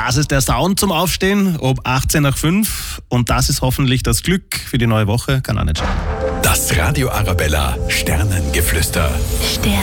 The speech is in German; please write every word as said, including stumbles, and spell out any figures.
Das ist der Sound zum Aufstehen, ob achtzehn nach fünf. Und das ist hoffentlich das Glück für die neue Woche. Kann auch nicht schauen. Das Radio Arabella Sternengeflüster. Stern.